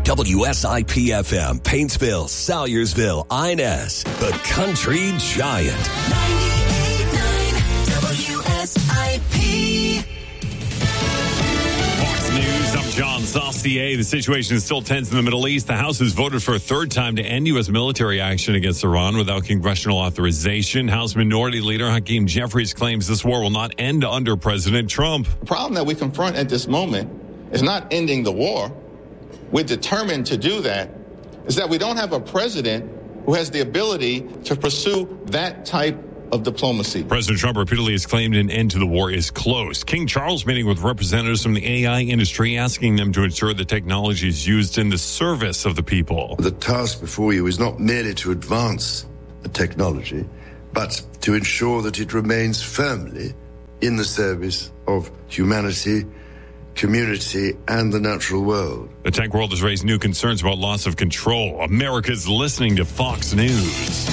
WSIP-FM, Paintsville, Salyersville, Inez, the Country Giant. 98.9 WSIP. Fox News, I'm John Saucier. The situation is still tense in the Middle East. The House has voted for a third time to end U.S. military action against Iran without congressional authorization. House Minority Leader Hakeem Jeffries claims this war will not end under President Trump. The problem that we confront at this moment is not ending the war. We're determined to do that. Is that we don't have a president who has the ability to pursue that type of diplomacy. President Trump repeatedly has claimed an end to the war is close. King Charles meeting with representatives from the AI industry, asking them to ensure the technology is used in the service of the people. The task before you is not merely to advance the technology, but to ensure that it remains firmly in the service of humanity, community, and the natural world. The tech world has raised new concerns about loss of control. America's listening to Fox News.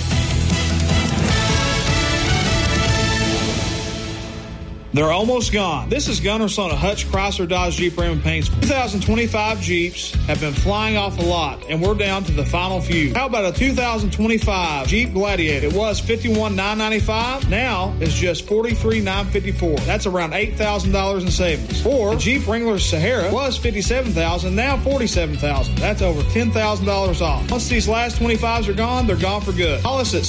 They're almost gone. This is Gunnar Son of Hutch Chrysler Dodge Jeep Ram Paints. 2025 Jeeps have been flying off the lot, and we're down to the final few. How about a 2025 Jeep Gladiator? It was $51,995. Now it's just $43,954. That's around $8,000 in savings. Or the Jeep Wrangler Sahara was $57,000, now $47,000. That's over $10,000 off. Once these last 25s are gone, they're gone for good. Call us at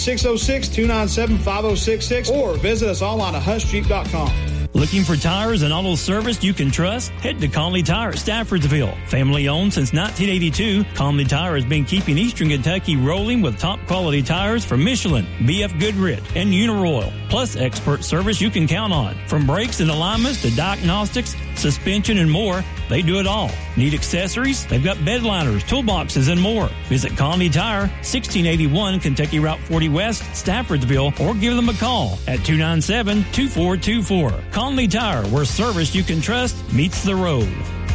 606-297-5066 or visit us online at hushjeep.com. Looking for tires and auto service you can trust? Head to Conley Tire, Staffordville. Family owned since 1982, Conley Tire has been keeping Eastern Kentucky rolling with top quality tires from Michelin, BF Goodrich, and Uniroyal. Plus expert service you can count on. From brakes and alignments to diagnostics, suspension, and more, they do it all. Need accessories? They've got bed liners, toolboxes, and more. Visit Conley Tire, 1681 Kentucky Route 40 West, Staffordville, or give them a call at 297-2424. Conley Tire, where service you can trust meets the road.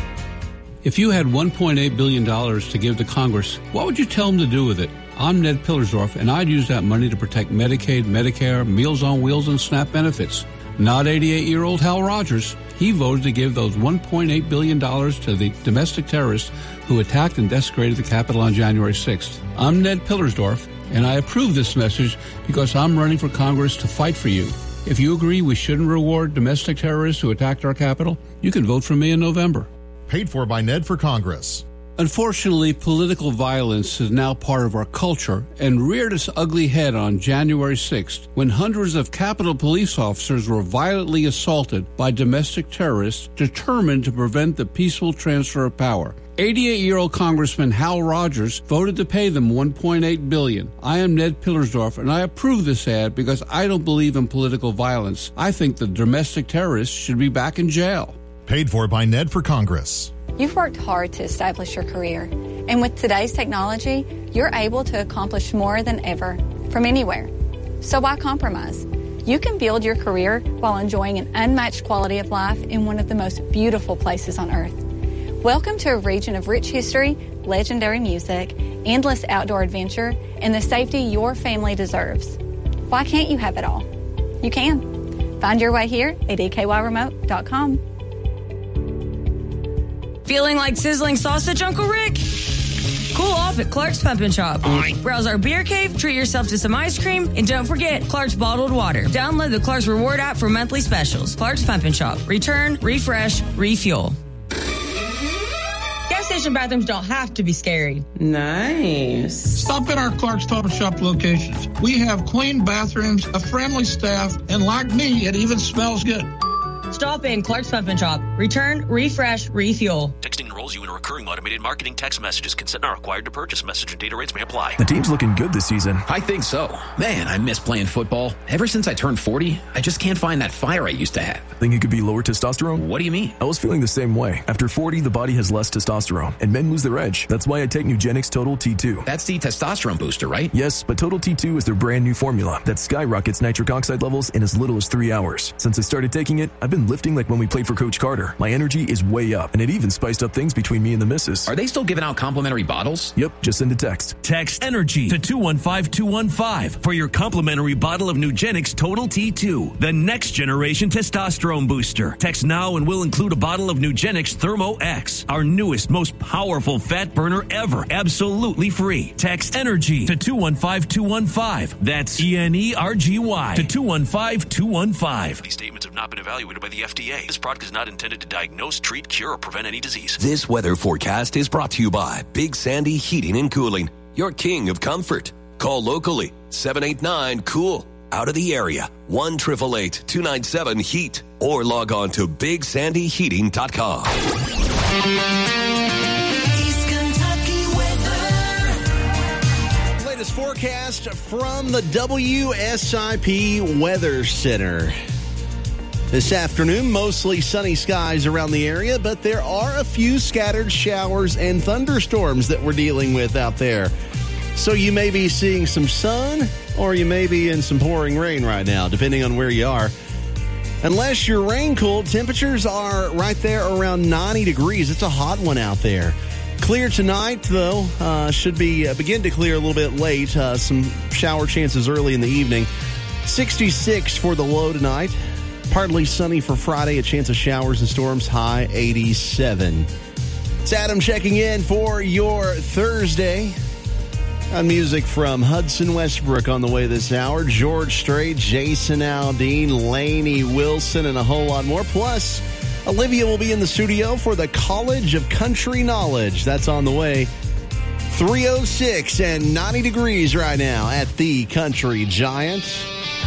If you had $1.8 billion to give to Congress, what would you tell them to do with it? I'm Ned Pillersdorf, and I'd use that money to protect Medicaid, Medicare, Meals on Wheels, and SNAP benefits. Not 88-year-old Hal Rogers. He voted to give those $1.8 billion to the domestic terrorists who attacked and desecrated the Capitol on January 6th. I'm Ned Pillersdorf, and I approve this message because I'm running for Congress to fight for you. If you agree we shouldn't reward domestic terrorists who attacked our Capitol, you can vote for me in November. Paid for by Ned for Congress. Unfortunately, political violence is now part of our culture and reared its ugly head on January 6th when hundreds of Capitol police officers were violently assaulted by domestic terrorists determined to prevent the peaceful transfer of power. 88-year-old Congressman Hal Rogers voted to pay them $1.8 billion. I am Ned Pillersdorf, and I approve this ad because I don't believe in political violence. I think the domestic terrorists should be back in jail. Paid for by Ned for Congress. You've worked hard to establish your career, and with today's technology, you're able to accomplish more than ever from anywhere. So why compromise? You can build your career while enjoying an unmatched quality of life in one of the most beautiful places on earth. Welcome to a region of rich history, legendary music, endless outdoor adventure, and the safety your family deserves. Why can't you have it all? You can. Find your way here at ekYremote.com. Feeling like sizzling sausage, Uncle Rick? Cool off at Clark's Pumpkin Shop. Browse our beer cave, treat yourself to some ice cream, and don't forget Clark's bottled water. Download the Clark's Reward app for monthly specials. Clark's Pumpkin Shop. Return, refresh, refuel. Gas station bathrooms don't have to be scary. Nice. Stop at our Clark's Pumpkin Shop locations. We have clean bathrooms, a friendly staff, and like me, it even smells good. Stop in Clark's Pumpkin Shop. Return, refresh, refuel. Texting enrolls you in a recurring automated marketing text messages. Consent not required to purchase. Message and data rates may apply. The team's looking good this season. I think so. Man, I miss playing football. Ever since I turned 40, I just can't find that fire I used to have. Think it could be lower testosterone? What do you mean? I was feeling the same way. After 40, the body has less testosterone, and men lose their edge. That's why I take Nugenix Total T2. That's the testosterone booster, right? Yes, but Total T2 is their brand new formula that skyrockets nitric oxide levels in as little as 3 hours. Since I started taking it, I've been lifting like when we played for Coach Carter. My energy is way up, and it even spiced up things between me and the missus. Are they still giving out complimentary bottles? Yep, just send a text. Text ENERGY to 215-215 for your complimentary bottle of Nugenix Total T2, the next generation testosterone booster. Text now and we'll include a bottle of Nugenix Thermo X, our newest, most powerful fat burner ever, absolutely free. Text ENERGY to 215-215. That's ENERGY to 215-215. These statements have not been evaluated by the FDA. This product is not intended to diagnose, treat, cure, or prevent any disease. This weather forecast is brought to you by Big Sandy Heating and Cooling, your king of comfort. Call locally, 789-COOL. Out of the area, 1-888-297-HEAT. Or log on to BigSandyHeating.com. Latest forecast from the WSIP Weather Center. This afternoon, mostly sunny skies around the area, but there are a few scattered showers and thunderstorms that we're dealing with out there. So you may be seeing some sun, or you may be in some pouring rain right now, depending on where you are. Unless you're rain-cooled, temperatures are right there around 90 degrees. It's a hot one out there. Clear tonight, though. Should begin to clear a little bit late. Some shower chances early in the evening. 66 for the low tonight. Partly sunny for Friday, a chance of showers and storms, high 87. It's Adam checking in for your Thursday. Got music from Hudson Westbrook on the way this hour, George Strait, Jason Aldean, Lainey Wilson, and a whole lot more. Plus, Olivia will be in the studio for the College of Country Knowledge. That's on the way. 306 and 90 degrees right now at the Country Giant.